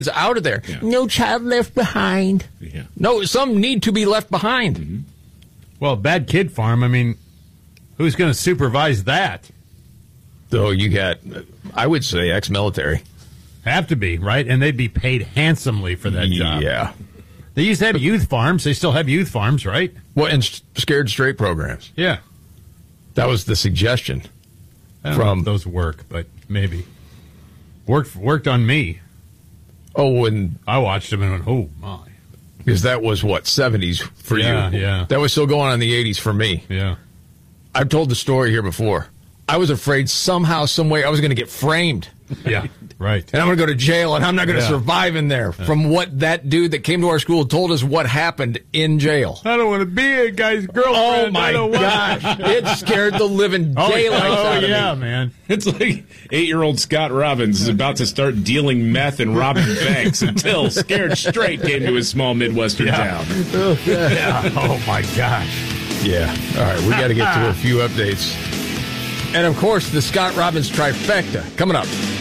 It's out of there. Yeah. No child left behind. Yeah. No, some need to be left behind. Mm-hmm. Well, Bad Kid Farm, I mean, who's going to supervise that? So you got, I would say, ex-military. Have to be, right? And they'd be paid handsomely for that job. Yeah. They used to have youth farms. They still have youth farms, right? Well, and Scared Straight programs. Yeah. That was the suggestion. I don't know if those work, but maybe. Worked on me. Oh, and I watched them and went, oh, my. because that was, 70s for you? Yeah. That was still going on in the 80s for me. Yeah. I've told the story here before. I was afraid somehow, some way, I was going to get framed. Yeah, right. And I'm going to go to jail, and I'm not going to Yeah. survive in there from what that dude that came to our school told us what happened in jail. I don't want to be a guy's girlfriend. Oh, my gosh. It scared the living daylights out of yeah, me. man. It's like 8-year-old Scott Robbins is about to start dealing meth and robbing banks until Scared Straight came to his small Midwestern town. Yeah. Oh, my gosh. Yeah. All right, we got to get to a few updates. And, of course, the Scott Robbins trifecta coming up.